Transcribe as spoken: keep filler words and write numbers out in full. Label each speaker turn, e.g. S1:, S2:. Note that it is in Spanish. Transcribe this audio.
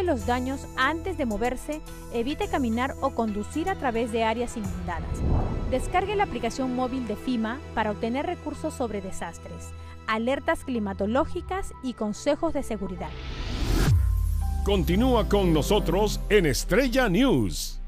S1: los daños antes de moverse, evite caminar o conducir a través de áreas inundadas. Descargue la aplicación móvil de FEMA para obtener recursos sobre desastres, alertas climatológicas y consejos de seguridad.
S2: Continúa con nosotros en Estrella News.